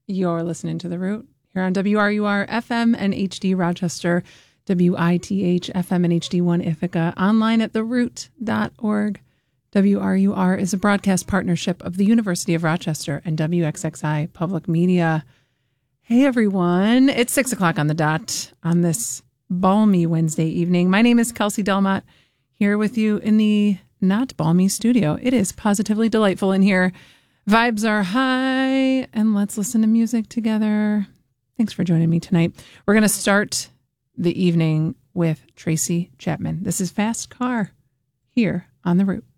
You're listening to The Root here on WRUR FM and HD Rochester, WITH FM and HD1 Ithaca, online at theroot.org. WRUR is a broadcast partnership of the University of Rochester and WXXI Public Media. Hey, everyone. It's 6 o'clock on the dot on this balmy Wednesday evening. My name is Kelsey Delmott, here with you in the not balmy studio. It is positively delightful in here. Vibes are high, and let's listen to music together. Thanks for joining me tonight. We're going to start the evening with Tracy Chapman. This is Fast Car here on The Root.